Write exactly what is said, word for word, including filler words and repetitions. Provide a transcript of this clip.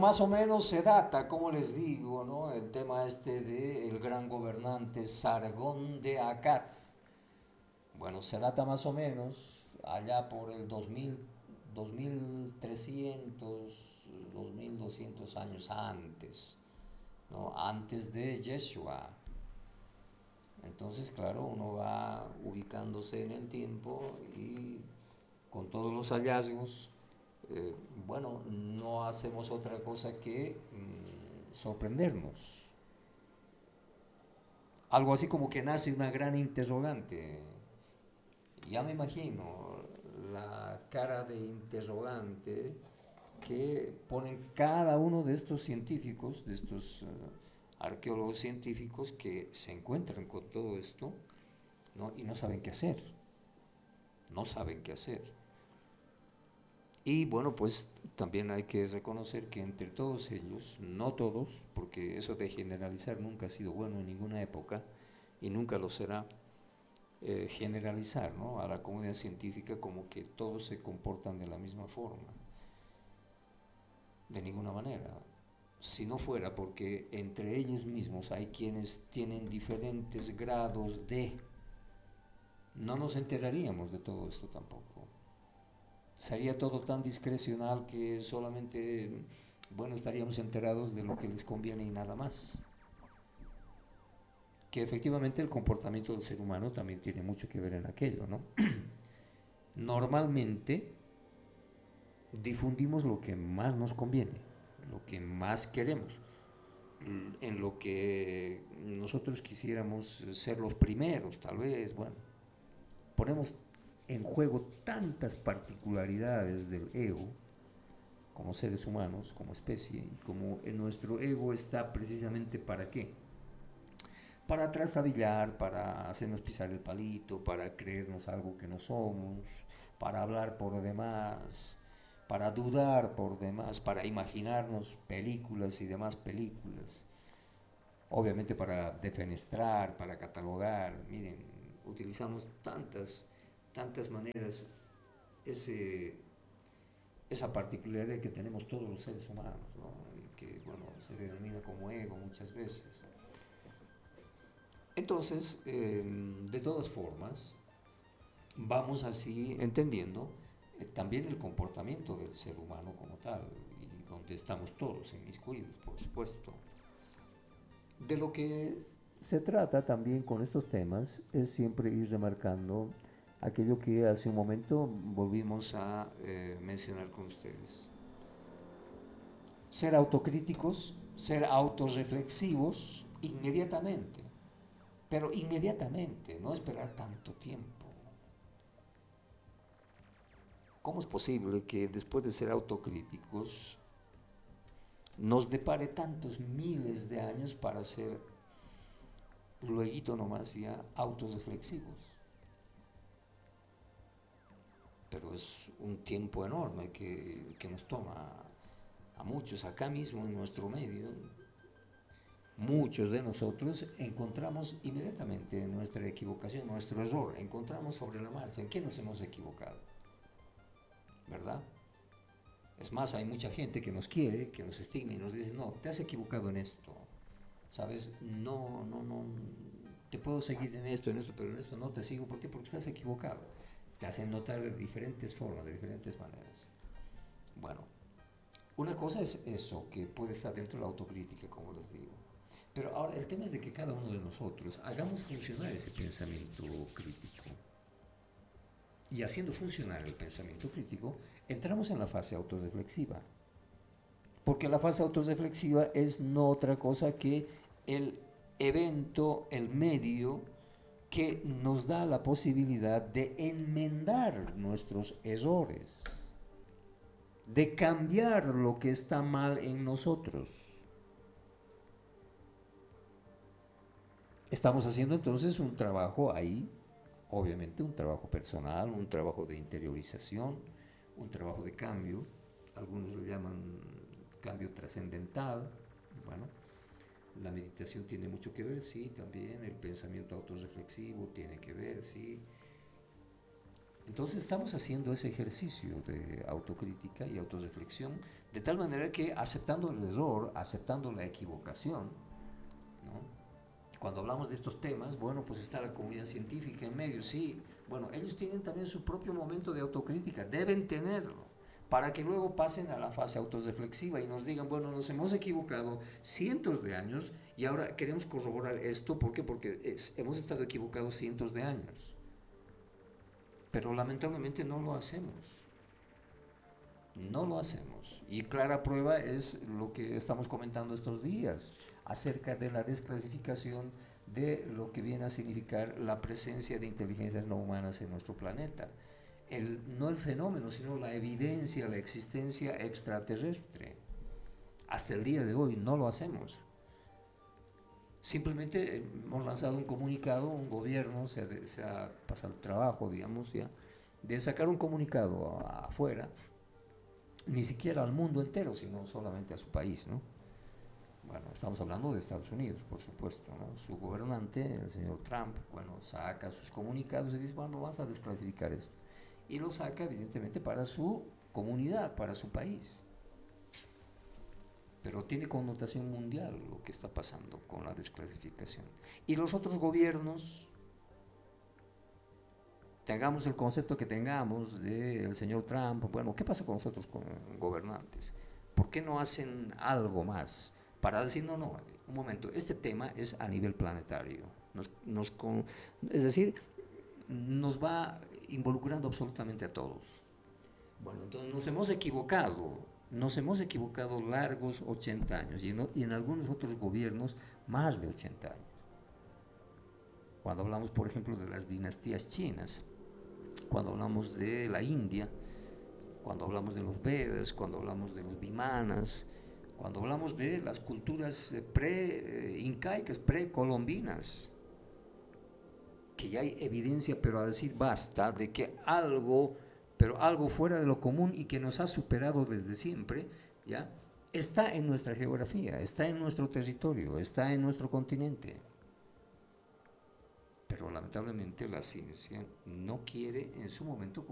más o menos se data, como les digo, ¿no? El tema este de el gran gobernante Sargón de Akkad. Bueno, se data más o menos allá por el dos mil, dos mil trescientos, dos mil doscientos años antes, ¿no? Antes de Yeshua. Entonces, claro, uno va ubicándose en el tiempo y con todos los hallazgos, eh, bueno, no hacemos otra cosa que mm, sorprendernos. Algo así como que nace una gran interrogante. Ya me imagino la cara de interrogante que ponen cada uno de estos científicos, de estos uh, arqueólogos científicos que se encuentran con todo esto, ¿no? Y no saben qué hacer, no saben qué hacer. Y bueno, pues también hay que reconocer que entre todos ellos, no todos, porque eso de generalizar nunca ha sido bueno en ninguna época y nunca lo será, eh, generalizar, ¿no?, a la comunidad científica como que todos se comportan de la misma forma. De ninguna manera. Si no fuera porque entre ellos mismos hay quienes tienen diferentes grados de, no nos enteraríamos de todo esto tampoco. Sería todo tan discrecional que solamente, bueno, estaríamos enterados de lo que les conviene y nada más. Que efectivamente el comportamiento del ser humano también tiene mucho que ver en aquello, ¿no? Normalmente difundimos lo que más nos conviene, lo que más queremos, en lo que nosotros quisiéramos ser los primeros, tal vez, bueno, ponemos en juego tantas particularidades del ego como seres humanos, como especie, y como en nuestro ego está precisamente para qué. Para trastabillar, para hacernos pisar el palito, para creernos algo que no somos, para hablar por demás, para dudar por demás, para imaginarnos películas y demás películas. Obviamente para defenestrar, para catalogar. Miren, utilizamos tantas, tantas maneras ese, esa particularidad que tenemos todos los seres humanos, ¿no? Y que, bueno, se denomina como ego muchas veces. Entonces, eh, de todas formas, vamos así entendiendo eh, también el comportamiento del ser humano como tal, y donde estamos todos inmiscuidos, por supuesto. De lo que se trata también con estos temas es siempre ir remarcando aquello que hace un momento volvimos a eh, mencionar con ustedes. Ser autocríticos, ser autorreflexivos inmediatamente, pero inmediatamente, no esperar tanto tiempo. ¿Cómo es posible que después de ser autocríticos nos depare tantos miles de años para ser, luego nomás ya, autorreflexivos? Pero es un tiempo enorme que, que nos toma a muchos acá mismo en nuestro medio. Muchos de nosotros encontramos inmediatamente nuestra equivocación, nuestro error, encontramos sobre la marcha en qué nos hemos equivocado, ¿verdad? Es más, hay mucha gente que nos quiere, que nos estima y nos dice, no, te has equivocado en esto, ¿sabes? No, no, no, te puedo seguir en esto, en esto, pero en esto no te sigo. ¿Por qué? Porque estás equivocado. Te hacen notar de diferentes formas, de diferentes maneras. Bueno, una cosa es eso, que puede estar dentro de la autocrítica, como les digo. Pero ahora el tema es de que cada uno de nosotros hagamos funcionar ese pensamiento crítico. Y haciendo funcionar el pensamiento crítico, entramos en la fase autorreflexiva. Porque la fase autorreflexiva es no otra cosa que el evento, el medio que nos da la posibilidad de enmendar nuestros errores, de cambiar lo que está mal en nosotros. Estamos haciendo entonces un trabajo ahí, obviamente un trabajo personal, un trabajo de interiorización, un trabajo de cambio. Algunos lo llaman cambio trascendental. Bueno, la meditación tiene mucho que ver, sí, también el pensamiento autorreflexivo tiene que ver, sí. Entonces estamos haciendo ese ejercicio de autocrítica y autorreflexión de tal manera que aceptando el error, aceptando la equivocación, ¿no? Cuando hablamos de estos temas, bueno, pues está la comunidad científica en medio, sí, bueno, ellos tienen también su propio momento de autocrítica, deben tenerlo, para que luego pasen a la fase autorreflexiva y nos digan, bueno, nos hemos equivocado cientos de años y ahora queremos corroborar esto, ¿por qué? Porque es, hemos estado equivocados cientos de años. Pero lamentablemente no lo hacemos. No lo hacemos. Y clara prueba es lo que estamos comentando estos días acerca de la desclasificación de lo que viene a significar la presencia de inteligencias no humanas en nuestro planeta. El, no el fenómeno, sino la evidencia, la existencia extraterrestre. Hasta el día de hoy no lo hacemos. Simplemente hemos lanzado un comunicado, un gobierno se ha, se ha pasado el trabajo, digamos, ya, de sacar un comunicado a, afuera, ni siquiera al mundo entero, sino solamente a su país, ¿no? Bueno, estamos hablando de Estados Unidos, por supuesto, ¿no? Su gobernante, el señor Trump, bueno, saca sus comunicados y dice, bueno, vamos a desclasificar esto. Y lo saca, evidentemente, para su comunidad, para su país. Pero tiene connotación mundial lo que está pasando con la desclasificación. Y los otros gobiernos, tengamos el concepto que tengamos del señor Trump, bueno, ¿qué pasa con los otros gobernantes? ¿Por qué no hacen algo más para decir, no, no, un momento, este tema es a nivel planetario? Nos, nos con, es decir, nos va involucrando absolutamente a todos. Bueno, entonces nos hemos equivocado. Nos hemos equivocado largos ochenta años y, no, y en algunos otros gobiernos más de ochenta años. Cuando hablamos, por ejemplo, de las dinastías chinas, cuando hablamos de la India, cuando hablamos de los Vedas, cuando hablamos de los Vimanas, cuando hablamos de las culturas pre-incaicas, precolombinas, que ya hay evidencia, pero a decir basta, de que algo... pero algo fuera de lo común y que nos ha superado desde siempre, ¿ya? Está en nuestra geografía, está en nuestro territorio, está en nuestro continente. Pero lamentablemente la ciencia no quiere en su momento